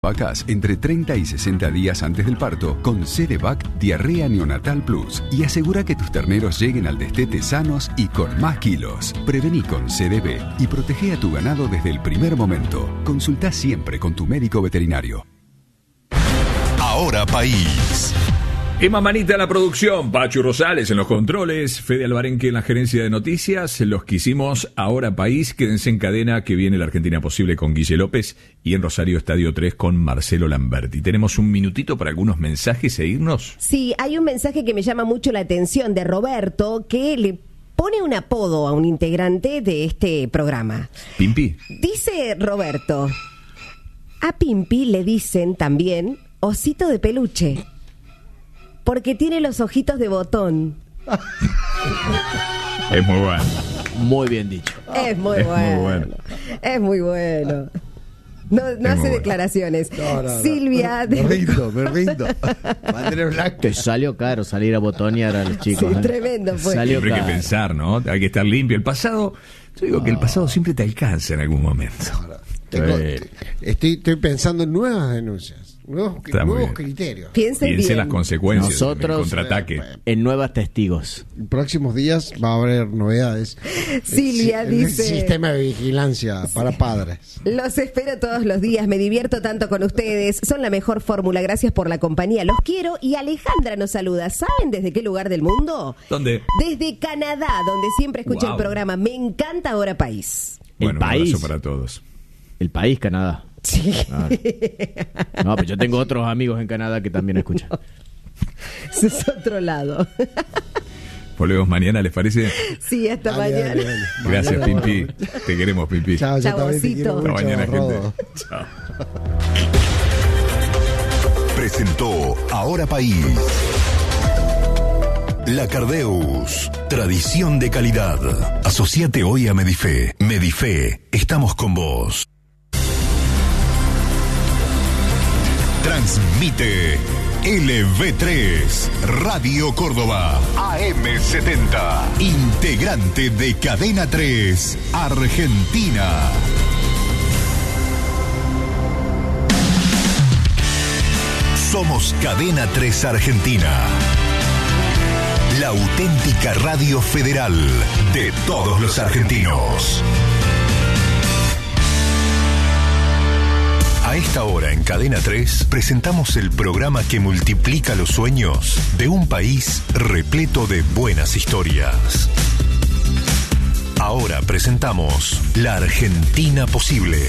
Vacas entre 30 y 60 días antes del parto con CDVac Diarrea Neonatal Plus y asegura que tus terneros lleguen al destete sanos y con más kilos. Prevení con CDB y protege a tu ganado desde el primer momento. Consulta siempre con tu médico veterinario. Ahora País. Emma Manita en la producción, Pachu Rosales en los controles, Fede Alvarenque en la gerencia de noticias, los que hicimos Ahora País. Quédense en cadena que viene la Argentina Posible con Guille López y en Rosario Estadio 3 con Marcelo Lamberti. ¿Tenemos un minutito para algunos mensajes e irnos? Sí, hay un mensaje que me llama mucho la atención de Roberto que le pone un apodo a un integrante de este programa. ¿Pimpi? Dice Roberto, a Pimpi le dicen también osito de peluche. Porque tiene los ojitos de botón. Es muy bueno. Muy bien dicho. Es muy bueno. Es muy bueno. No hace declaraciones. No. Silvia. Me rindo. Bandera blanca. Te salió caro salir a botonear a los chicos. Sí, tremendo fue. Siempre hay que pensar, ¿no? Hay que estar limpio. El pasado, yo digo que el pasado siempre te alcanza en algún momento. Estoy pensando en nuevas denuncias. Nuevos criterios. Piense bien bien. Las consecuencias. Nosotros contraataque. En nuevas testigos. En próximos días va a haber novedades. Silvia dice: sistema de vigilancia para padres. Los espero todos los días, me divierto tanto con ustedes, son la mejor fórmula, gracias por la compañía, los quiero. Y Alejandra nos saluda, ¿saben desde qué lugar del mundo? ¿Dónde? Desde Canadá, donde siempre escucho el programa. Me encanta Ahora País. Bueno, el país. Un abrazo para todos. El país, Canadá. Sí. No, pero yo tengo otros amigos en Canadá que también escuchan. Ese es otro lado. Volvemos mañana, ¿les parece? Sí, hasta mañana. Dale. Gracias, Pimpi. Te queremos, Pimpi. Chao, yo también te Osito. quiero Hasta mucho, mañana, Rodo. gente. Chao. Presentó Ahora País. La Cardeus, tradición de calidad. Asociate hoy a Medife. Medife, estamos con vos. Transmite LV3, Radio Córdoba, AM70, integrante de Cadena 3, Argentina. Somos Cadena 3 Argentina, la auténtica radio federal de todos los argentinos. A esta hora en Cadena 3 presentamos el programa que multiplica los sueños de un país repleto de buenas historias. Ahora presentamos La Argentina Posible.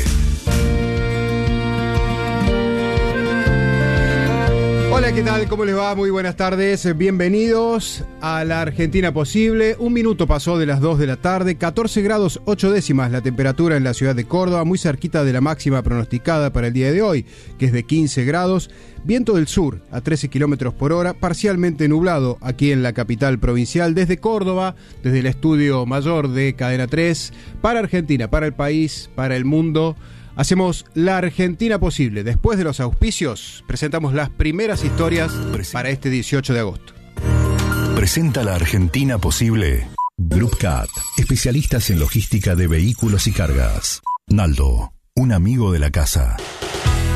Hola, ¿qué tal? ¿Cómo les va? Muy buenas tardes. Bienvenidos a La Argentina Posible. Un minuto pasó de las 2 de la tarde, 14 grados 8 décimas la temperatura en la ciudad de Córdoba, muy cerquita de la máxima pronosticada para el día de hoy, que es de 15 grados. Viento del sur a 13 kilómetros por hora, parcialmente nublado aquí en la capital provincial. Desde Córdoba, desde el estudio mayor de Cadena 3, para Argentina, para el país, para el mundo. Hacemos La Argentina Posible. Después de los auspicios, presentamos las primeras historias para este 18 de agosto. Presenta La Argentina Posible. Group Cat, especialistas en logística de vehículos y cargas. Naldo, un amigo de la casa.